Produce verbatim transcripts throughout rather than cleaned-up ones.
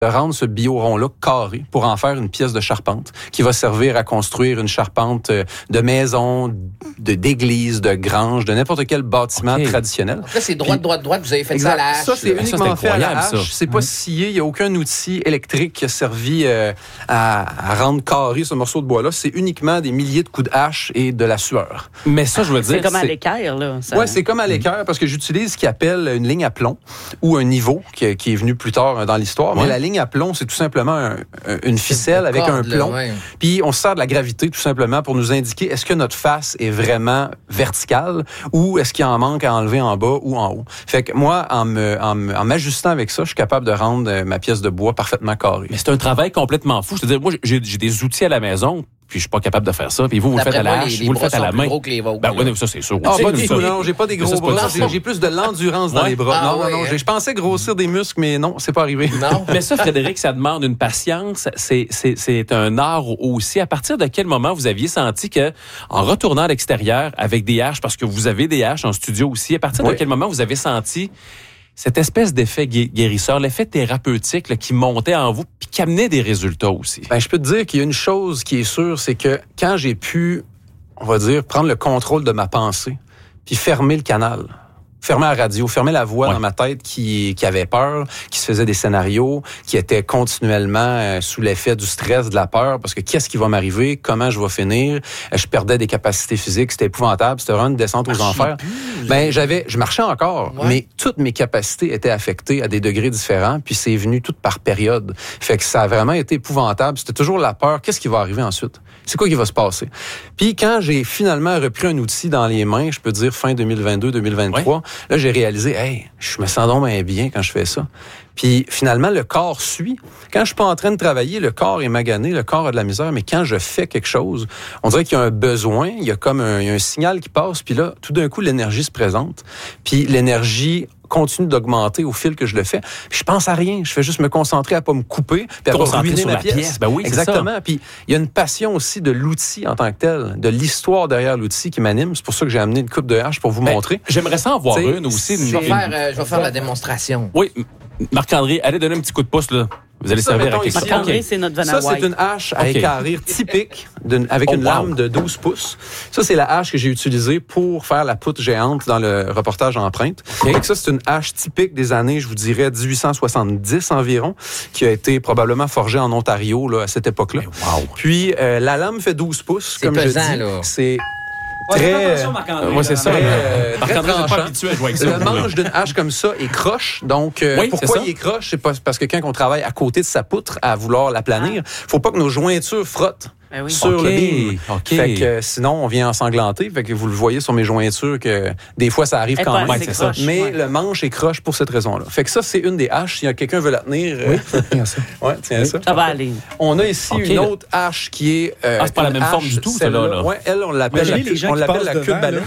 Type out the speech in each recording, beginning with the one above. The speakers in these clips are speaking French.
de rendre ce bioron-là carré pour en faire une pièce de charpente qui va servir à construire une charpente de maison, de, d'église, de grange, de n'importe quel bâtiment okay. traditionnel. Là, c'est droite, droite, droite. Vous avez fait exact. ça à la hache. Ça, c'est uniquement ça, c'est fait à la hache. Ça. C'est pas mmh. scié. Il n'y a aucun outil électrique qui a servi euh, à, à rendre carré ce morceau de bois-là. C'est uniquement des milliers de coups de hache et de la sueur. Mais ça, je veux dire... C'est comme à l'équerre, là. Ça... Oui, c'est comme à l'équerre parce que j'utilise ce qu'ils appellent une ligne à plomb ou un niveau qui, qui est venu plus tard dans l'histoire. Ouais. Mais la ligne à plomb, c'est tout simplement un, une ficelle avec un plomb. Là, ouais. Puis on se sert de la gravité tout simplement pour nous indiquer est-ce que notre face est vraiment verticale ou est-ce qu'il en manque à enlever en bas ou en haut. Fait que moi, en, me, en, en m'ajustant avec ça, je suis capable de rendre ma pièce de bois parfaitement carrée. Mais c'est un travail complètement fou. C'est-à-dire, moi, j'ai, j'ai des outils à la maison. Puis je suis pas capable de faire ça. Puis vous, vous le faites à la hache, vous le faites à la main. Gros que les vôtres, ben oui, ça c'est sûr. Ah, pas du tout, non, j'ai pas des gros bras. J'ai, j'ai plus de l'endurance dans ouais. les bras. Ah, non, ouais, non, non. Hein. Je pensais grossir des muscles, mais non, c'est pas arrivé. Non. Mais ça, Frédéric, ça demande une patience. C'est, c'est, c'est un art aussi. À partir de quel moment vous aviez senti que, en retournant à l'extérieur avec des haches, parce que vous avez des haches en studio aussi, à partir oui. de quel moment vous avez senti cette espèce d'effet guérisseur, l'effet thérapeutique là, qui montait en vous puis qui amenait des résultats aussi? Ben, je peux te dire qu'il y a une chose qui est sûre, c'est que quand j'ai pu, on va dire, prendre le contrôle de ma pensée puis fermer le canal, fermer la radio, fermer la voix ouais. dans ma tête qui, qui avait peur, qui se faisait des scénarios, qui était continuellement euh, sous l'effet du stress, de la peur, parce que qu'est-ce qui va m'arriver, comment je vais finir, euh, je perdais des capacités physiques, c'était épouvantable, c'était vraiment une descente aux enfers. Plus, ben j'avais, je marchais encore, ouais. mais toutes mes capacités étaient affectées à des degrés différents, puis c'est venu tout par période. Fait que ça a vraiment été épouvantable. C'était toujours la peur. Qu'est-ce qui va arriver ensuite? C'est quoi qui va se passer? Puis quand j'ai finalement repris un outil dans les mains, je peux dire fin deux mille vingt-deux deux mille vingt-trois, ouais. là, j'ai réalisé, hey, je me sens donc bien quand je fais ça. Puis finalement, le corps suit. Quand je suis pas en train de travailler, le corps est magané, le corps a de la misère, mais quand je fais quelque chose, on dirait qu'il y a un besoin, il y a comme un, il y a un signal qui passe, puis là, tout d'un coup, l'énergie se présente. Puis l'énergie continue d'augmenter au fil que je le fais. Puis je pense à rien, je fais juste me concentrer à pas me couper, puis à pas ruiner ma pièce. pièce. Ben oui, exactement. Puis il y a une passion aussi de l'outil en tant que tel, de l'histoire derrière l'outil qui m'anime. C'est pour ça que j'ai amené une coupe de hache pour vous ben, montrer. J'aimerais ça en voir T'sais, une aussi. Je vais, faire, euh, je vais faire la démonstration. Oui, Marc-André, allez donner un petit coup de pouce là. Vous allez ça, servir à quelque chose. Marc-André, c'est notre Ça, c'est une hache à okay. équarrir typique d'une, avec oh, une wow. lame de douze pouces. Ça, c'est la hache que j'ai utilisée pour faire la poutre géante dans le reportage Empreinte. Okay. Ça, c'est une hache typique des années, je vous dirais, dix-huit cent soixante-dix environ, qui a été probablement forgée en Ontario là, à cette époque-là. Wow. Puis, euh, la lame fait douze pouces, c'est comme pesant, je dis. Là. C'est... Ouais, très... Ouais, c'est ça. Euh, Marc-André n'est pas habitué à jouer avec ça. Le manche d'une hache comme ça est croche. Donc, euh, oui, pourquoi il est croche? C'est pas, parce que quand on travaille à côté de sa poutre à vouloir la planir, faut pas que nos jointures frottent. Ben oui. Sur okay, le beam. Okay. Fait que euh, sinon, on vient ensanglanter. Fait que vous le voyez sur mes jointures que des fois, ça arrive Et quand pas, même. c'est C'est croche, ça. Mais ouais. le manche est croche pour cette raison-là. Fait que ça, c'est une des haches. Si quelqu'un veut la tenir... Oui, euh... tiens ça. Ouais, tiens oui. ça. Ça va aller. On a ici okay, une là. autre hache qui est... Euh, ah, c'est pas la même forme du tout, celle-là. Là. Ouais, elle, on l'appelle la, les on l'appelle la devant, queue de baleine.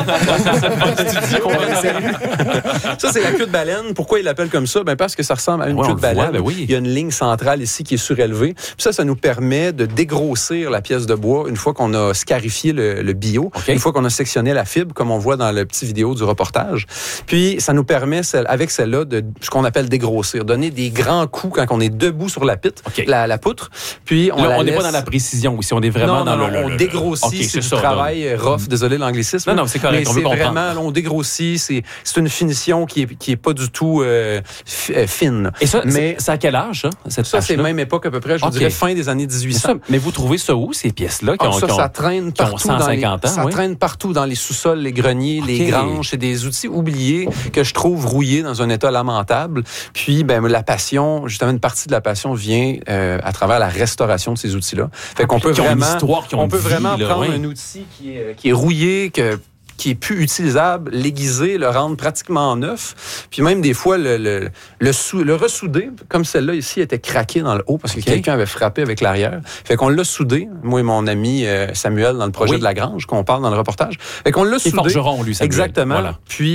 Ça, c'est la queue de baleine. Pourquoi il l'appelle comme ça? Ben parce que ça ressemble à une ouais, queue de baleine. Voit, ben oui. Il y a une ligne centrale ici qui est surélevée. Puis ça, ça nous permet de dégrossir la pièce de bois une fois qu'on a scarifié le, le bio, okay. une fois qu'on a sectionné la fibre, comme on voit dans le petit vidéo du reportage. Puis, ça nous permet, avec celle-là, de ce qu'on appelle dégrossir, donner des grands coups quand on est debout sur la pitre, okay. la, la poutre. Puis, on là, on n'est laisse... pas dans la précision ici, on est vraiment non, dans non, le... on le, dégrossit, okay, c'est, c'est du ça, travail donc. rough, désolé l'anglicisme. Non, non, c'est correct, mais on c'est veut comprendre. vraiment, là, on dégrossit, c'est, c'est une finition qui est, qui est pas du tout euh, f- fine. Et ça, mais, c'est, c'est à quel âge, ça? Cette ça, c'est même époque à peu près, je vous okay. dirais fin des années dix-huit cents. Ça, mais vous trouvez ça où, ces pièces-là? Qui oh, ont, ça, qui ont, ça traîne partout cent cinquante dans les, ans, ça oui. traîne partout dans les sous-sols, les greniers, okay. les granges. C'est des outils oubliés que je trouve rouillés dans un état lamentable. Puis, ben, la passion, justement, une partie de la passion vient euh, à travers la restauration de ces outils-là. Fait qu'on peut vraiment, histoire, on peut vie, vraiment là, prendre oui. un outil qui est, qui est rouillé, que qui est plus utilisable, l'aiguiser, le rendre pratiquement neuf. Puis même des fois, le, le, le, sou, le ressouder, comme celle-là ici, était craqué dans le haut parce que okay. quelqu'un avait frappé avec l'arrière. Fait qu'on l'a soudé, moi et mon ami euh, Samuel, dans le projet oui. de la Grange, qu'on parle dans le reportage. Fait qu'on l'a soudé. soudé. Forgeron, lui, Samuel. Exactement. Voilà. Puis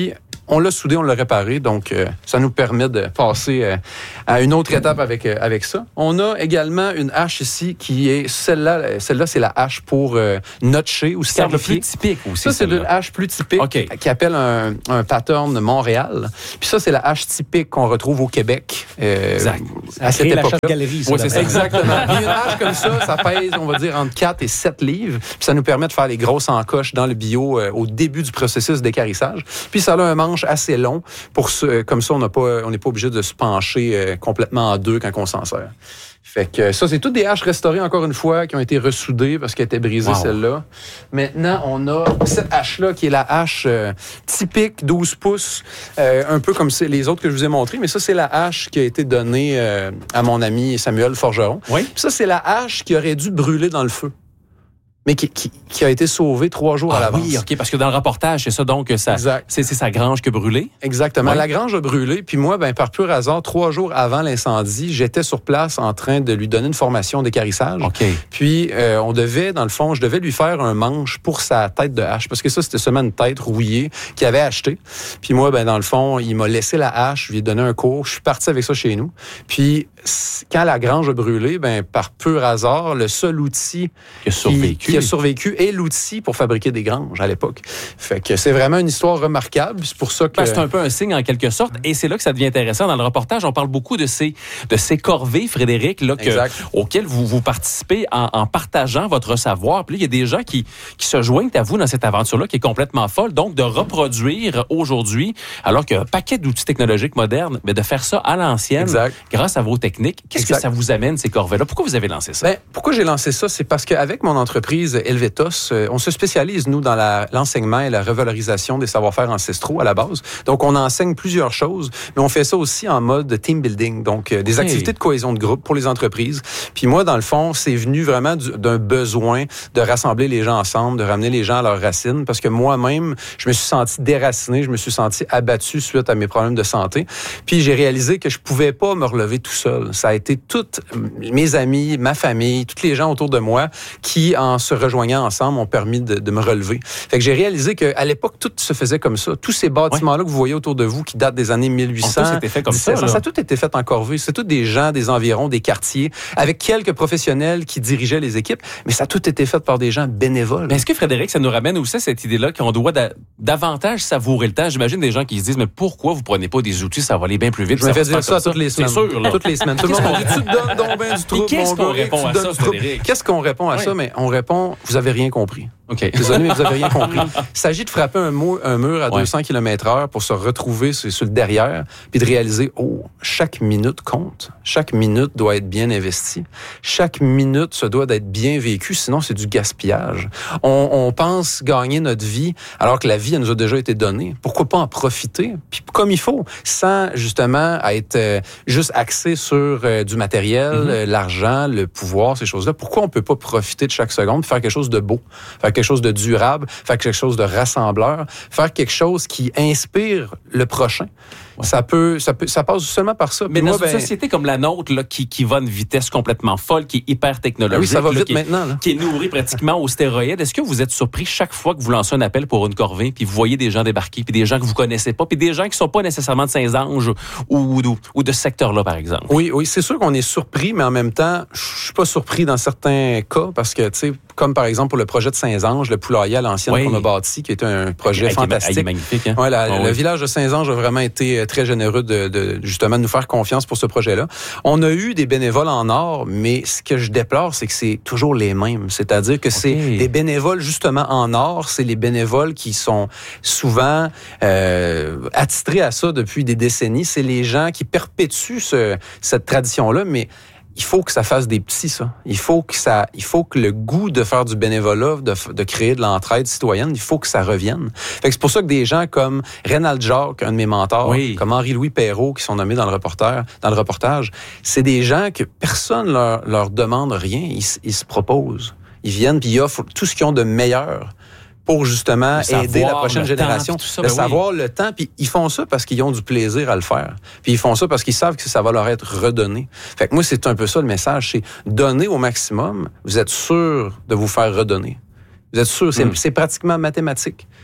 on l'a soudé, on l'a réparé, donc euh, ça nous permet de passer euh, à une autre étape avec, euh, avec ça. On a également une hache ici qui est celle-là, celle-là c'est la hache pour euh, notcher ou c'est un peu scarifier. plus typique aussi. Ça, c'est une hache plus typique okay. qui appelle un, un pattern Montréal. Puis ça, c'est la hache typique qu'on retrouve au Québec. Euh, exact. À cette époque-là. La galerie, oui, c'est ça. Exactement. Puis une hache comme ça, ça pèse, on va dire, entre quatre et sept livres. Puis ça nous permet de faire les grosses encoches dans le bio euh, au début du processus d'équarrissage. Puis ça a un manche assez long. Pour ce, comme ça, on n'a pas, on n'est pas obligé de se pencher euh, complètement en deux quand on s'en sert. Fait que ça, c'est toutes des haches restaurées, encore une fois, qui ont été ressoudées parce qu'elle était brisée, wow. celle-là. Maintenant, on a cette hache-là qui est la hache euh, typique, douze pouces, euh, un peu comme les autres que je vous ai montrées, mais ça, c'est la hache qui a été donnée euh, à mon ami Samuel Forgeron. Oui. Puis ça, c'est la hache qui aurait dû brûler dans le feu, mais qui, qui, qui a été sauvée trois jours ah, à l'avance. Oui, OK, parce que dans le reportage, c'est ça, donc, ça, c'est, c'est sa grange qui a brûlé? Exactement. Oui. La grange a brûlé, puis moi, ben, par pur hasard, trois jours avant l'incendie, j'étais sur place en train de lui donner une formation d'équarrissage. OK. Puis, euh, on devait, dans le fond, je devais lui faire un manche pour sa tête de hache, parce que ça, c'était seulement une tête rouillée qu'il avait achetée. Puis moi, ben, dans le fond, il m'a laissé la hache, je lui ai donné un cours, je suis parti avec ça chez nous. Puis, quand la grange a brûlé, ben, par pur hasard, le seul outil qui a survécu, qui, qui a survécu et l'outil pour fabriquer des granges à l'époque. Fait que c'est vraiment une histoire remarquable. C'est pour ça que... Ben, c'est un peu un signe en quelque sorte. Et c'est là que ça devient intéressant. Dans le reportage, on parle beaucoup de ces, de ces corvées, Frédéric, là, que, auxquelles vous, vous participez en, en partageant votre savoir. Puis là, il y a des gens qui, qui se joignent à vous dans cette aventure-là qui est complètement folle. Donc, de reproduire aujourd'hui, alors qu'il y a un paquet d'outils technologiques modernes, mais de faire ça à l'ancienne, exact. Grâce à vos techniques. Qu'est-ce exact. Que ça vous amène, ces corvées-là? Pourquoi vous avez lancé ça? Ben, pourquoi j'ai lancé ça? C'est parce qu'avec mon entreprise Helvetos, on se spécialise, nous, dans la, l'enseignement et la revalorisation des savoir-faire ancestraux à la base. Donc, on enseigne plusieurs choses, mais on fait ça aussi en mode team building, donc euh, des hey. activités de cohésion de groupe pour les entreprises. Puis moi, dans le fond, c'est venu vraiment du, d'un besoin de rassembler les gens ensemble, de ramener les gens à leurs racines, parce que moi-même, je me suis senti déraciné, je me suis senti abattu suite à mes problèmes de santé. Puis j'ai réalisé que je pouvais pas me relever tout seul. Ça a été toutes mes amis, ma famille, tous les gens autour de moi qui, en se rejoignant ensemble, ont permis de, de me relever. Fait que j'ai réalisé qu'à l'époque, tout se faisait comme ça. Tous ces bâtiments-là ouais. que vous voyez autour de vous, qui datent des années mille huit cents, tout s'était fait comme ça, ça, ça a tout été fait en corvée. C'est tous des gens, des environs, des quartiers, avec quelques professionnels qui dirigeaient les équipes, mais ça a tout été fait par des gens bénévoles. Mais est-ce que, Frédéric, ça nous ramène aussi à cette idée-là qu'on doit da- davantage savourer le temps? J'imagine des gens qui se disent, mais pourquoi vous prenez pas des outils, ça va aller bien plus vite? Je me fais dire ça, ça toutes les semaines. C'est sûr, là. Toutes les semaines. Tout le monde dit, tu te donnes donc bien du trouble, qu'est-ce qu'on répond à ça, Frédéric? Qu'est-ce qu'on répond à ça? Mais on répond, vous avez rien compris. OK. Désolé, mais vous n'avez rien compris. Il s'agit de frapper un, mur, un mur à ouais. deux cents kilomètres heure pour se retrouver sur, sur le derrière, puis de réaliser, oh, chaque minute compte. Chaque minute doit être bien investie. Chaque minute se doit d'être bien vécue, sinon c'est du gaspillage. On, on pense gagner notre vie, alors que la vie, elle nous a déjà été donnée. Pourquoi pas en profiter? Puis comme il faut, sans justement être euh, juste axé sur euh, du matériel, mm-hmm. euh, l'argent, le pouvoir, ces choses-là. Pourquoi on peut pas profiter de chaque seconde, faire quelque chose de beau, faire quelque chose de durable, faire quelque chose de rassembleur, faire quelque chose qui inspire le prochain. Ouais. Ça peut, ça peut, ça passe seulement par ça. Mais Puis dans moi, une ben, société comme la nôtre, là, qui, qui va à une vitesse complètement folle, qui est hyper technologique, oui, ça va là, vite qui, maintenant, là. qui est nourrie pratiquement aux stéroïdes, est-ce que vous êtes surpris chaque fois que vous lancez un appel pour une corvée, puis vous voyez des gens débarquer, puis des gens que vous connaissez pas, puis des gens qui sont pas nécessairement de Saint-Ange ou, ou, ou de ce secteur-là, par exemple? Oui, oui, c'est sûr qu'on est surpris, mais en même temps, je suis pas surpris dans certains cas, parce que, tu sais, comme par exemple pour le projet de Saint-Ange, le poulailler à l'ancienne oui. qu'on a bâti, qui était un projet avec, fantastique. Avec magnifique, hein? Ouais, la, oh, le oui. village de Saint-Ange a vraiment été très généreux de, de justement de nous faire confiance pour ce projet-là. On a eu des bénévoles en or, mais ce que je déplore, c'est que c'est toujours les mêmes. C'est-à-dire que okay. c'est des bénévoles justement en or, c'est les bénévoles qui sont souvent euh, attitrés à ça depuis des décennies. C'est les gens qui perpétuent ce, cette tradition-là, mais il faut que ça fasse des petits, ça. Il faut que ça, il faut que le goût de faire du bénévolat, de, de créer de l'entraide citoyenne, il faut que ça revienne. Fait que c'est pour ça que des gens comme Rénald Jacques, un de mes mentors, oui. comme Henri-Louis Perrault, qui sont nommés dans le reporter, dans le reportage, c'est des gens que personne leur, leur demande rien. Ils, ils se proposent. Ils viennent puis ils offrent tout ce qu'ils ont de meilleur pour justement savoir, aider la prochaine génération, ça, de ben savoir oui. le temps. Puis ils font ça parce qu'ils ont du plaisir à le faire. Puis ils font ça parce qu'ils savent que ça va leur être redonné. Fait que moi, c'est un peu ça le message, c'est donner au maximum. Vous êtes sûr de vous faire redonner. Vous êtes sûr, c'est, mm. c'est pratiquement mathématique.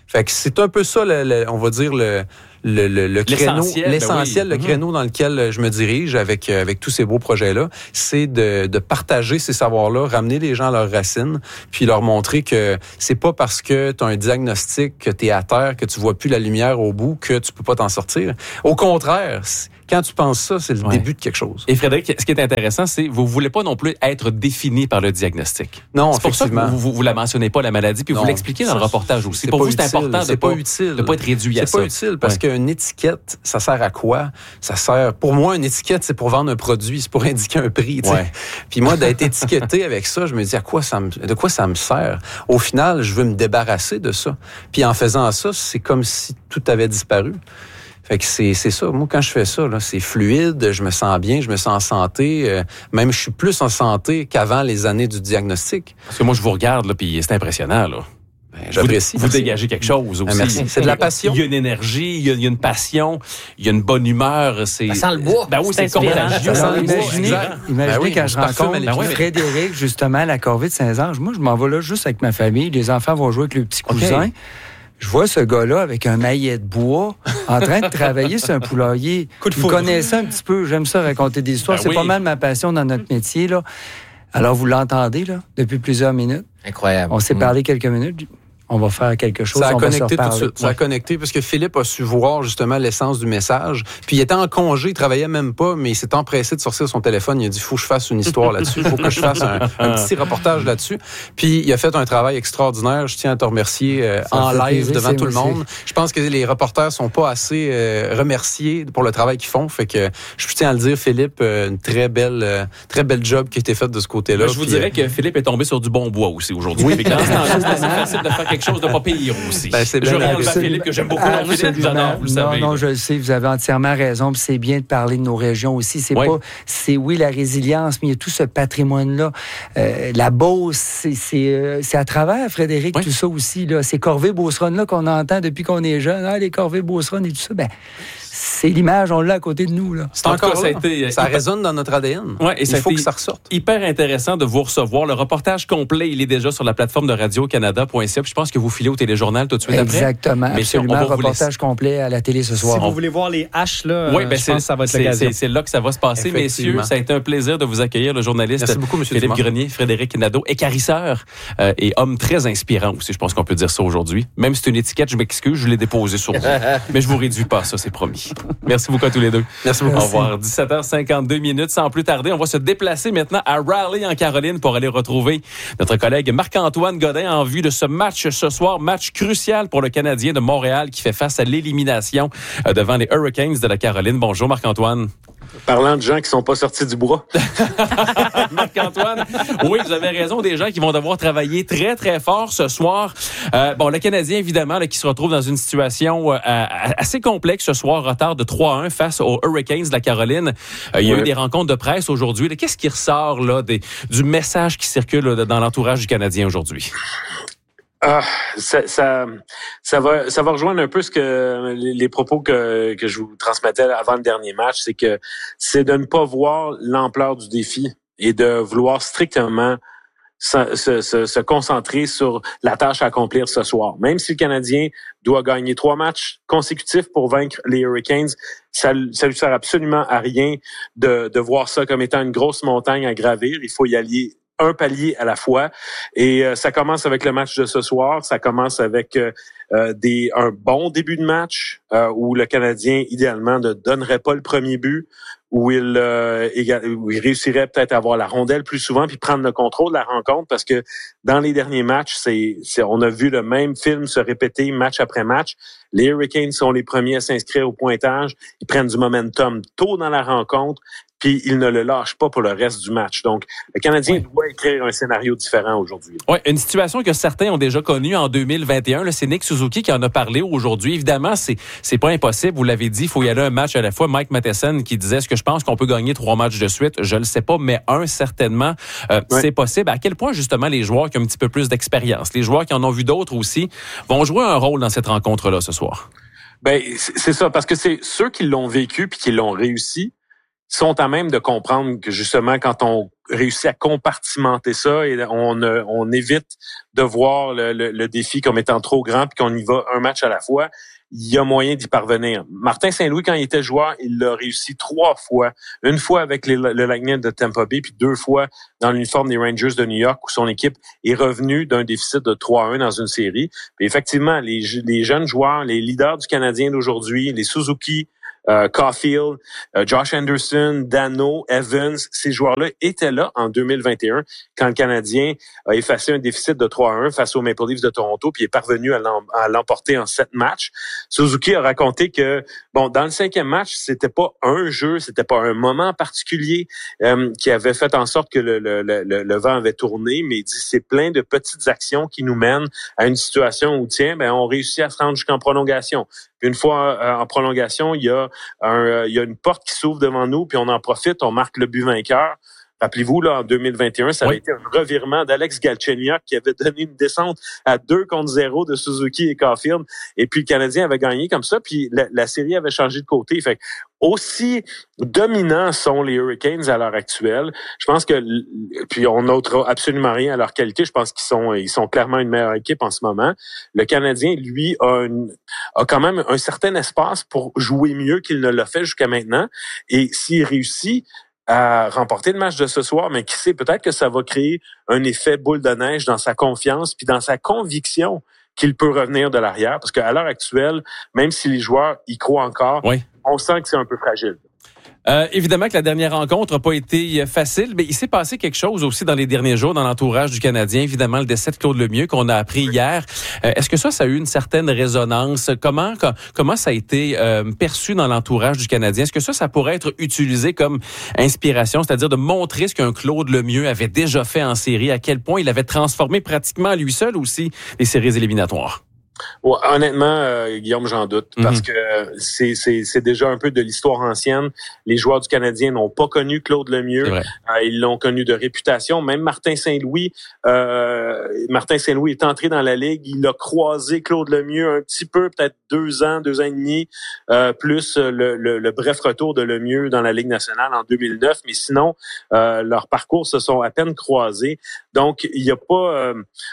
Fait que c'est un peu ça, le, le, on va dire, le, le, le, le créneau, l'essentiel, l'essentiel, oui. le créneau dans lequel je me dirige avec, avec tous ces beaux projets-là, c'est de, de partager ces savoirs-là, ramener les gens à leurs racines, puis leur montrer que c'est pas parce que tu as un diagnostic, que tu es à terre, que tu vois plus la lumière au bout, que tu peux pas t'en sortir. Au contraire, quand tu penses ça, c'est le ouais. début de quelque chose. Et Frédéric, ce qui est intéressant, c'est que vous ne voulez pas non plus être défini par le diagnostic. Non, c'est pour ça que vous, vous, vous la mentionnez pas, la maladie, puis non, vous l'expliquez dans le reportage aussi. Pour vous, c'est utile, important de ne pas, pas, pas être réduit à c'est ça. C'est pas utile, parce ouais. qu'une étiquette, ça sert à quoi? Ça sert... Pour moi, une étiquette, c'est pour vendre un produit, c'est pour indiquer un prix. Ouais. Puis moi, d'être étiqueté avec ça, je me dis, à quoi ça me... de quoi ça me sert? Au final, je veux me débarrasser de ça. Puis en faisant ça, c'est comme si tout avait disparu. Fait que c'est, c'est ça. Moi, quand je fais ça, là, c'est fluide, je me sens bien, je me sens en santé. Euh, même, je suis plus en santé qu'avant les années du diagnostic. Parce que moi, je vous regarde, là, puis c'est impressionnant, là. Ben, j'apprécie. Vous, vous dégagez quelque chose aussi. Merci. C'est de la passion. Il y a une énergie, il y a, il y a une passion, il y a une bonne humeur. C'est... Ça sent le bois. Ben oui, c'est, c'est contagieux. Imaginez, imaginez ben oui, quand je rencontre ben oui. Frédéric, justement, à la Corvée de Saint-Ange. Moi, je m'en vais là juste avec ma famille. Les enfants vont jouer avec le petit cousin. Okay. Je vois ce gars-là avec un maillet de bois en train de travailler sur un poulailler. Vous connaissez un petit peu, j'aime ça raconter des histoires. Ben c'est oui. pas mal ma passion dans notre métier, là. Alors, vous l'entendez, là, depuis plusieurs minutes. Incroyable. On s'est mmh. parlé quelques minutes. On va faire quelque chose. Ça a on connecté va se tout de suite. Ça a connecté parce que Philippe a su voir justement l'essence du message. Puis il était en congé, il travaillait même pas, mais il s'est empressé de sortir son téléphone. Il a dit, faut que je fasse une histoire là-dessus. Faut que je fasse un, un petit reportage là-dessus. Puis il a fait un travail extraordinaire. Je tiens à te remercier euh, en live plaisir, devant tout le monde. Aussi. Je pense que les reporters sont pas assez euh, remerciés pour le travail qu'ils font. Fait que je tiens à le dire, Philippe, euh, une très belle, euh, très belle job qui a été faite de ce côté-là. Ben, je vous dirais euh... que Philippe est tombé sur du bon bois aussi aujourd'hui. Oui. Dans ce temps-là, c'est assez facile de faire quelque chose de pas pire. Aussi. Ben, c'est je bien regarde Philippe, que j'aime beaucoup. Non, Philippe, j'adore, vous le savez. Non, non, je le sais, vous avez entièrement raison. Puis c'est bien de parler de nos régions aussi. C'est oui. pas, c'est oui, la résilience, mais il y a tout ce patrimoine-là. Euh, la Beauce, c'est, c'est, euh, c'est à travers, Frédéric, oui. tout ça aussi. Là. Ces corvées-beauceronnes-là qu'on entend depuis qu'on est jeune. Ah, les corvées-beauceronnes et tout ça. Ben, c'est l'image, on l'a à côté de nous. Là. C'est encore cas, ça, a été, ça résonne dans notre A D N. Ouais, et il faut que ça ressorte. Hyper intéressant de vous recevoir. Le reportage complet, il est déjà sur la plateforme de radio canada point c a. Je pense que vous filez au téléjournal tout de suite Exactement, après. Exactement, absolument. Reportage laisser... complet à la télé ce soir. Si vous voulez voir les haches, là, oui, ben je c'est, pense que ça va être c'est, l'occasion. C'est, c'est là que ça va se passer, messieurs. Ça a été un plaisir de vous accueillir, le journaliste Merci beaucoup, Philippe Dumont. Grenier, Frédéric Nadeau, écarisseur euh, et homme très inspirant aussi. Je pense qu'on peut dire ça aujourd'hui. Même si c'est une étiquette, je m'excuse, je l'ai déposée sur vous. Mais je vous réduis pas ça, c'est promis. Merci beaucoup à tous les deux. Merci beaucoup. Au revoir. dix-sept heures cinquante-deux minutes. Sans plus tarder, on va se déplacer maintenant à Raleigh, en Caroline, pour aller retrouver notre collègue Marc-Antoine Godin en vue de ce match ce soir. Match crucial pour le Canadien de Montréal qui fait face à l'élimination devant les Hurricanes de la Caroline. Bonjour Marc-Antoine. Parlant de gens qui sont pas sortis du bois. Marc-Antoine, oui, vous avez raison, des gens qui vont devoir travailler très, très fort ce soir. Euh, bon, le Canadien, évidemment, là, qui se retrouve dans une situation euh, assez complexe ce soir, retard de trois à un face aux Hurricanes de la Caroline. Euh, il y a ouais. eu des rencontres de presse aujourd'hui. Là, qu'est-ce qui ressort là, des, du message qui circule là, dans l'entourage du Canadien aujourd'hui? Ah, ça, ça, ça va, ça va rejoindre un peu ce que les, les propos que que je vous transmettais avant le dernier match, c'est que c'est de ne pas voir l'ampleur du défi et de vouloir strictement se, se, se, se concentrer sur la tâche à accomplir ce soir. Même si le Canadien doit gagner trois matchs consécutifs pour vaincre les Hurricanes, ça, ça lui sert absolument à rien de, de voir ça comme étant une grosse montagne à gravir. Il faut y aller un palier à la fois. Et euh, ça commence avec le match de ce soir. Ça commence avec euh, des un bon début de match euh, où le Canadien, idéalement, ne donnerait pas le premier but, où il, euh, où il réussirait peut-être à avoir la rondelle plus souvent puis prendre le contrôle de la rencontre, parce que dans les derniers matchs, c'est, c'est on a vu le même film se répéter match après match. Les Hurricanes sont les premiers à s'inscrire au pointage. Ils prennent du momentum tôt dans la rencontre, puis ils ne le lâchent pas pour le reste du match. Donc, le Canadien oui. doit écrire un scénario différent aujourd'hui. Oui, une situation que certains ont déjà connue en deux mille vingt et un. Là, c'est Nick Suzuki qui en a parlé aujourd'hui. Évidemment, c'est c'est pas impossible. Vous l'avez dit, il faut y aller un match à la fois. Mike Matheson qui disait, est-ce que je pense qu'on peut gagner trois matchs de suite? Je le sais pas, mais un, certainement, euh, oui. c'est possible. À quel point, justement, les joueurs qui ont un petit peu plus d'expérience, les joueurs qui en ont vu d'autres aussi, vont jouer un rôle dans cette rencontre-là ce soir? Ben, c'est ça, parce que c'est ceux qui l'ont vécu puis qui l'ont réussi sont à même de comprendre que justement, quand on réussit à compartimenter ça et on, on évite de voir le, le, le défi comme étant trop grand puis qu'on y va un match à la fois, il y a moyen d'y parvenir. Martin Saint-Louis, quand il était joueur, il l'a réussi trois fois. Une fois avec les, le Lightning de Tampa Bay, puis deux fois dans l'uniforme des Rangers de New York, où son équipe est revenue d'un déficit de trois à un dans une série. Puis effectivement, les, les jeunes joueurs, les leaders du Canadien d'aujourd'hui, les Suzuki, Uh, Caulfield, uh, Josh Anderson, Dano, Evans, ces joueurs-là étaient là en deux mille vingt et un quand le Canadien a effacé un déficit de trois à un face aux Maple Leafs de Toronto puis est parvenu à, l'em- à l'emporter en sept matchs. Suzuki a raconté que, bon, dans le cinquième match, c'était pas un jeu, c'était pas un moment particulier euh, qui avait fait en sorte que le, le, le, le vent avait tourné, mais il dit c'est plein de petites actions qui nous mènent à une situation où, tiens, ben on réussit à se rendre jusqu'en prolongation. Puis une fois euh, en prolongation, il y a un, euh, il y a une porte qui s'ouvre devant nous, puis on en profite, on marque le but vainqueur. Rappelez-vous, là, en deux mille vingt et un, ça avait oui. été un revirement d'Alex Galchenyuk qui avait donné une descente à deux contre zéro de Suzuki et Caulfield. Et puis, le Canadien avait gagné comme ça, puis la, la série avait changé de côté. Fait aussi dominants sont les Hurricanes à l'heure actuelle. Je pense que, puis on n'ôtera absolument rien à leur qualité. Je pense qu'ils sont, ils sont clairement une meilleure équipe en ce moment. Le Canadien, lui, a, une, a quand même un certain espace pour jouer mieux qu'il ne l'a fait jusqu'à maintenant. Et s'il réussit à remporter le match de ce soir, mais qui sait, peut-être que ça va créer un effet boule de neige dans sa confiance puis dans sa conviction qu'il peut revenir de l'arrière. Parce qu'à l'heure actuelle, même si les joueurs y croient encore, oui. on sent que c'est un peu fragile. Euh, évidemment que la dernière rencontre n'a pas été facile, mais il s'est passé quelque chose aussi dans les derniers jours dans l'entourage du Canadien. Évidemment, le décès de Claude Lemieux qu'on a appris hier. Euh, est-ce que ça, ça a eu une certaine résonance? Comment comment ça a été euh, perçu dans l'entourage du Canadien? Est-ce que ça, ça pourrait être utilisé comme inspiration, c'est-à-dire de montrer ce qu'un Claude Lemieux avait déjà fait en série, à quel point il avait transformé pratiquement à lui seul aussi les séries éliminatoires? Ouais, honnêtement, euh, Guillaume, j'en doute, mm-hmm. parce que c'est, c'est, c'est déjà un peu de l'histoire ancienne. Les joueurs du Canadien n'ont pas connu Claude Lemieux. Euh, ils l'ont connu de réputation. Même Martin Saint-Louis, euh, Martin Saint-Louis est entré dans la Ligue. Il a croisé Claude Lemieux un petit peu, peut-être deux ans, deux ans et demi, euh, plus le, le, le bref retour de Lemieux dans la Ligue nationale en deux mille neuf. Mais sinon, euh, leurs parcours se sont à peine croisés. Donc, il n'y a pas... Euh,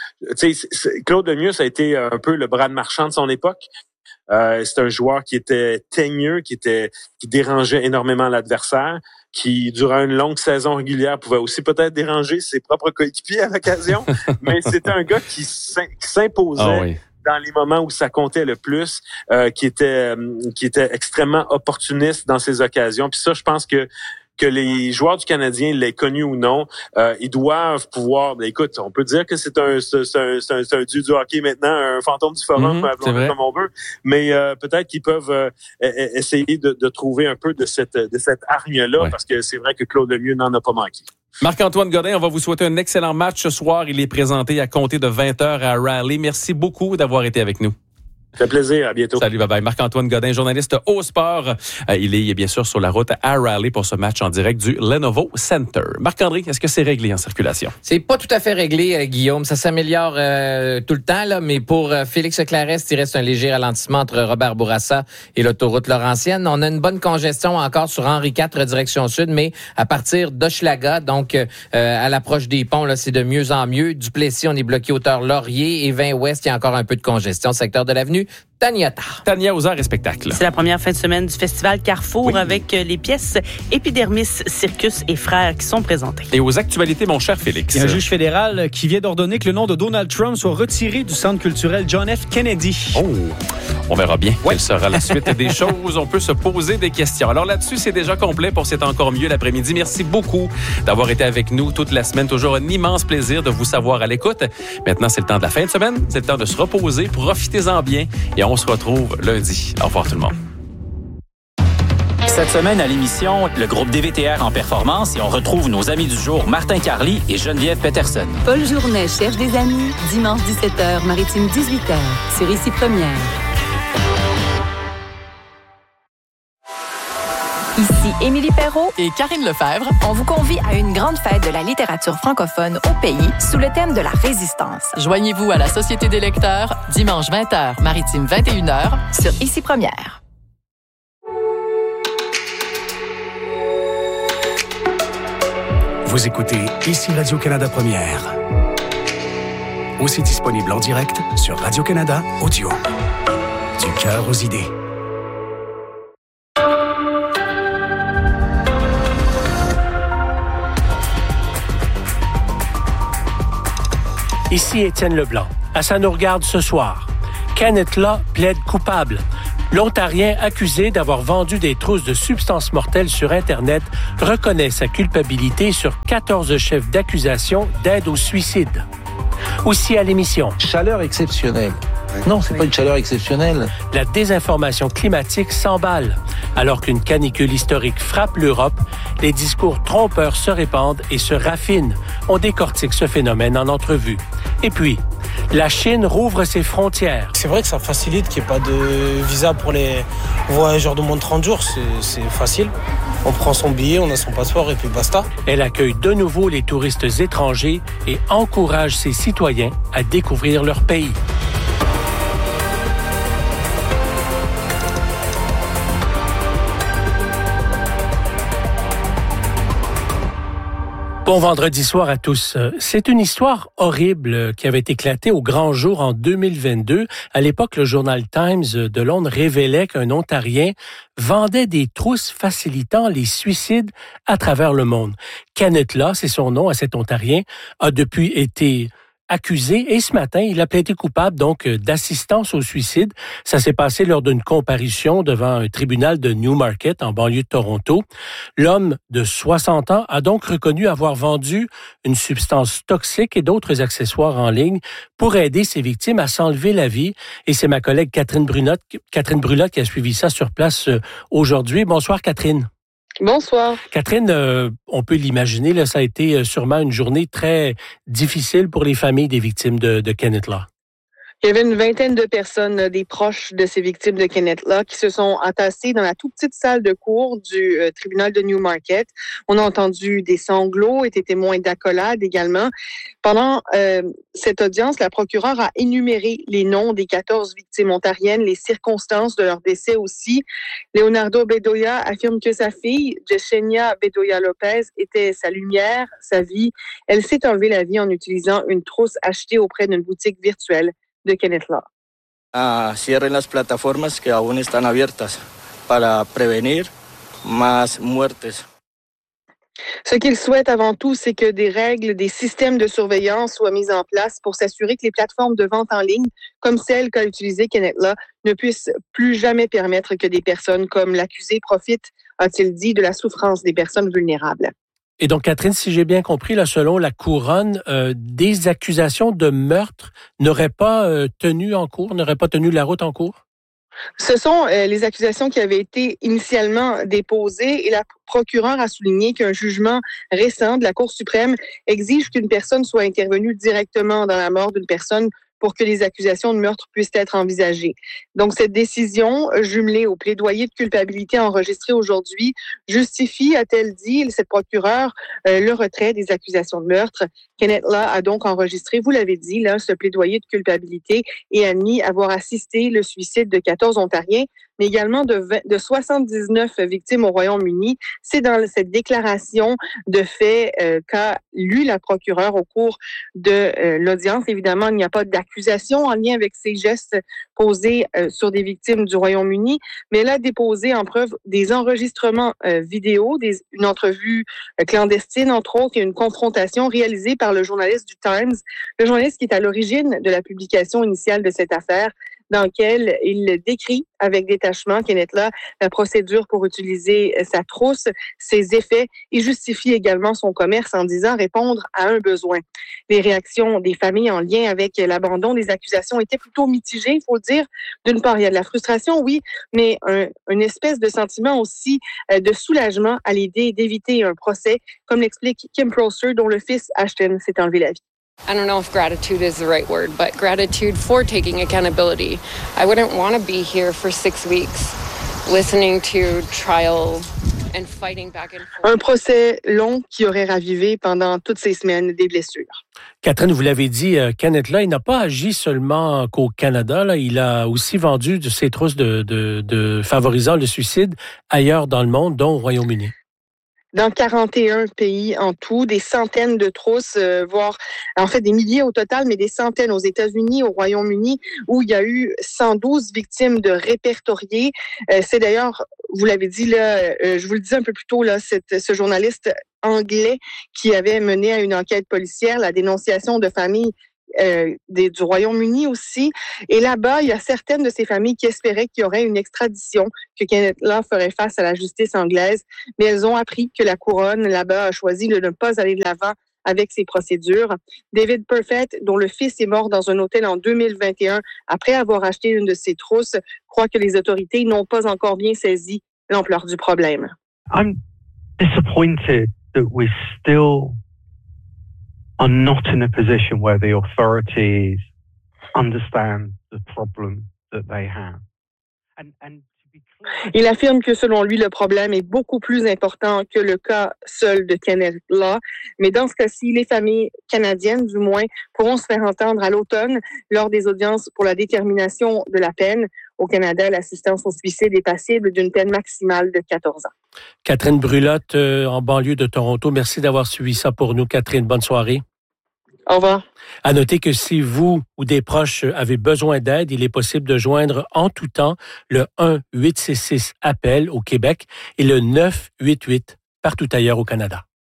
tu sais, Claude Lemieux, ça a été un peu le Brad Marchand de son époque. Euh, c'est un joueur qui était teigneux, qui était qui dérangeait énormément l'adversaire, qui durant une longue saison régulière pouvait aussi peut-être déranger ses propres coéquipiers à l'occasion, mais c'était un gars qui s'imposait. Oh oui. Dans les moments où ça comptait le plus, euh, qui était qui était extrêmement opportuniste dans ses occasions. Puis ça, je pense que que les joueurs du Canadien l'aient connu ou non, euh, ils doivent pouvoir... Ben, écoute, on peut dire que c'est un, c'est un, c'est un, c'est un dieu du hockey maintenant, un fantôme du forum, mm-hmm, comme on veut, mais euh, peut-être qu'ils peuvent euh, essayer de, de trouver un peu de cette, de cette hargne-là, ouais. parce que c'est vrai que Claude Lemieux n'en a pas manqué. Marc-Antoine Godin, on va vous souhaiter un excellent match ce soir. Il est présenté à compter de vingt heures à Raleigh. Merci beaucoup d'avoir été avec nous. Ça fait plaisir, à bientôt. Salut, bye bye. Marc-Antoine Godin, journaliste au sport. Euh, il est bien sûr sur la route à Raleigh pour ce match en direct du Lenovo Center. Marc-André, est-ce que c'est réglé en circulation? C'est pas tout à fait réglé, euh, Guillaume. Ça s'améliore euh, tout le temps, là, mais pour euh, Félix Clarest, il reste un léger ralentissement entre Robert Bourassa et l'autoroute Laurentienne. On a une bonne congestion encore sur Henri quatre, direction sud, mais à partir d'Hochelaga, donc euh, à l'approche des ponts, là, c'est de mieux en mieux. Duplessis, on est bloqué hauteur Laurier et vingt ouest, il y a encore un peu de congestion. Secteur de l'avenue Tania Tar. Tania aux arts et spectacles. C'est la première fin de semaine du festival Carrefour oui. avec les pièces Épidermis, Circus et Frères qui sont présentées. Et aux actualités, mon cher Félix. Il y a un juge fédéral qui vient d'ordonner que le nom de Donald Trump soit retiré du centre culturel John F. Kennedy. Oh! On verra bien ouais. quelle sera la suite des choses. On peut se poser des questions. Alors là-dessus, c'est déjà complet pour C'est encore mieux l'après-midi. Merci beaucoup d'avoir été avec nous toute la semaine. Toujours un immense plaisir de vous savoir à l'écoute. Maintenant, c'est le temps de la fin de semaine. C'est le temps de se reposer. Profitez-en bien. Et on se retrouve lundi. Au revoir tout le monde. Cette semaine à l'émission, le groupe D V T R en performance et on retrouve nos amis du jour Martin Carly et Geneviève Peterson. Paul Journet cherche des amis. Dimanche dix-sept heures, Maritime dix-huit heures. Sur Ici Première. Ici Émilie Perrault et Karine Lefebvre. On vous convie à une grande fête de la littérature francophone au pays sous le thème de la résistance. Joignez-vous à la Société des lecteurs dimanche vingt heures, Maritime vingt et une heures, sur Ici Première. Vous écoutez Ici Radio-Canada Première. Aussi disponible en direct sur Radio-Canada Audio. Du cœur aux idées. Ici Étienne Leblanc. À Ça nous regarde ce soir. Kenneth Law plaide coupable. L'Ontarien accusé d'avoir vendu des trousses de substances mortelles sur Internet reconnaît sa culpabilité sur quatorze chefs d'accusation d'aide au suicide. Aussi à l'émission. Chaleur exceptionnelle. Non, c'est pas une chaleur exceptionnelle. La désinformation climatique s'emballe. Alors qu'une canicule historique frappe l'Europe, les discours trompeurs se répandent et se raffinent. On décortique ce phénomène en entrevue. Et puis, la Chine rouvre ses frontières. C'est vrai que ça facilite qu'il n'y ait pas de visa pour les voyageurs de moins de trente jours. C'est, c'est facile. On prend son billet, on a son passeport et puis basta. Elle accueille de nouveau les touristes étrangers et encourage ses citoyens à découvrir leur pays. Bon vendredi soir à tous. C'est une histoire horrible qui avait éclaté au grand jour en deux mille vingt-deux. À l'époque, le journal Times de Londres révélait qu'un Ontarien vendait des trousses facilitant les suicides à travers le monde. Kenneth Law, c'est son nom à cet Ontarien, a depuis été accusé et ce matin, il a plaidé coupable donc d'assistance au suicide. Ça s'est passé lors d'une comparution devant un tribunal de Newmarket en banlieue de Toronto. L'homme de soixante ans a donc reconnu avoir vendu une substance toxique et d'autres accessoires en ligne pour aider ses victimes à s'enlever la vie. Et c'est ma collègue Catherine Brulotte, Catherine Brulotte qui a suivi ça sur place aujourd'hui. Bonsoir Catherine. Bonsoir. Catherine, euh, on peut l'imaginer, là, ça a été sûrement une journée très difficile pour les familles des victimes de, de Kenneth Law. Il y avait une vingtaine de personnes, des proches de ces victimes de Kenneth Law, qui se sont entassées dans la toute petite salle de cour du euh, tribunal de Newmarket. On a entendu des sanglots, été témoins d'accolades également. Pendant euh, cette audience, la procureure a énuméré les noms des quatorze victimes ontariennes, les circonstances de leur décès aussi. Leonardo Bedoya affirme que sa fille, Yesenia Bedoya-Lopez, était sa lumière, sa vie. Elle s'est enlevée la vie en utilisant une trousse achetée auprès d'une boutique virtuelle de Kenneth Law. Uh, cierren las plataformas que aún están abiertas para prevenir más muertes. Ce qu'il souhaite avant tout, c'est que des règles, des systèmes de surveillance soient mis en place pour s'assurer que les plateformes de vente en ligne, comme celle qu'a utilisée Kenneth Law, ne puissent plus jamais permettre que des personnes comme l'accusé profitent, a-t-il dit, de la souffrance des personnes vulnérables. Et donc, Catherine, si j'ai bien compris, là, selon la couronne, euh, des accusations de meurtre n'auraient pas euh, tenu en cours, n'auraient pas tenu la route en cours? Ce sont euh, les accusations qui avaient été initialement déposées et la procureure a souligné qu'un jugement récent de la Cour suprême exige qu'une personne soit intervenue directement dans la mort d'une personne pour que les accusations de meurtre puissent être envisagées. Donc, cette décision, jumelée au plaidoyer de culpabilité enregistré aujourd'hui, justifie, a-t-elle dit, cette procureure, euh, le retrait des accusations de meurtre. Kenneth Law a donc enregistré, vous l'avez dit, là, ce plaidoyer de culpabilité et admis avoir assisté le suicide de quatorze Ontariens, mais également de, vingt, de soixante-dix-neuf victimes au Royaume-Uni. C'est dans cette déclaration de fait euh, qu'a lu la procureure au cours de euh, l'audience. Évidemment, il n'y a pas d'accusation en lien avec ces gestes posés euh, sur des victimes du Royaume-Uni, mais elle a déposé en preuve des enregistrements euh, vidéo, des, une entrevue euh, clandestine, entre autres, et une confrontation réalisée par le journaliste du Times, le journaliste qui est à l'origine de la publication initiale de cette affaire, dans lequel il décrit avec détachement, Kenneth Law, la procédure pour utiliser sa trousse, ses effets et justifie également son commerce en disant répondre à un besoin. Les réactions des familles en lien avec l'abandon des accusations étaient plutôt mitigées, il faut le dire. D'une part, il y a de la frustration, oui, mais un, une espèce de sentiment aussi de soulagement à l'idée d'éviter un procès, comme l'explique Kim Prosser, dont le fils Ashton s'est enlevé la vie. I don't know if gratitude is the right word, but gratitude for taking accountability. I wouldn't want to be here for six weeks listening to trial and fighting back and forth. Un procès long qui aurait ravivé pendant toutes ces semaines des blessures. Catherine, vous l'avez dit, Kenneth Law, il n'a pas agi seulement qu'au Canada. Là, il a aussi vendu de ses trousses de, de, de favorisant le suicide ailleurs dans le monde, dont au Royaume-Uni. dans quarante et un pays en tout, des centaines de trousses, euh, voire en fait des milliers au total, mais des centaines aux États-Unis, au Royaume-Uni, où il y a eu cent douze victimes de répertoriées. Euh, c'est d'ailleurs, vous l'avez dit là, euh, je vous le disais un peu plus tôt, là, cette, ce journaliste anglais qui avait mené à une enquête policière la dénonciation de familles Euh, des, du Royaume-Uni aussi. Et là-bas, il y a certaines de ces familles qui espéraient qu'il y aurait une extradition, que Kenneth Law ferait face à la justice anglaise, mais elles ont appris que la couronne là-bas a choisi de ne pas aller de l'avant avec ces procédures. David Perfett, dont le fils est mort dans un hôtel en deux mille vingt et un après avoir acheté une de ses trousses, croit que les autorités n'ont pas encore bien saisi l'ampleur du problème. I'm disappointed that we're still are not in a position where the authorities understand the problem that they have. And, and to be clear... Il affirme que selon lui, le problème est beaucoup plus important que le cas seul de Kenneth Law. Mais dans ce cas-ci, les familles canadiennes, du moins, pourront se faire entendre à l'automne lors des audiences pour la détermination de la peine. Au Canada, l'assistance au suicide est passible d'une peine maximale de quatorze ans. Catherine Brulotte, euh, en banlieue de Toronto. Merci d'avoir suivi ça pour nous, Catherine. Bonne soirée. Au revoir. À noter que si vous ou des proches avez besoin d'aide, il est possible de joindre en tout temps le un huit six six appel au Québec et le neuf huit huit partout ailleurs au Canada.